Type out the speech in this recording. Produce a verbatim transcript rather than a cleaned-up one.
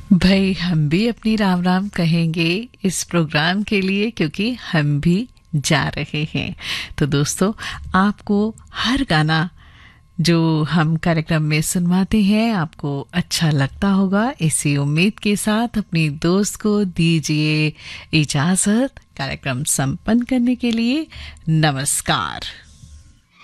भाई हम भी अपनी राम राम कहेंगे इस प्रोग्राम के लिए, क्योंकि हम भी जा रहे हैं। तो दोस्तों, आपको हर गाना जो हम कार्यक्रम में सुनवाते हैं आपको अच्छा लगता होगा। इसी उम्मीद के साथ अपनी दोस्त को दीजिए इजाजत कार्यक्रम संपन्न करने के लिए। नमस्कार।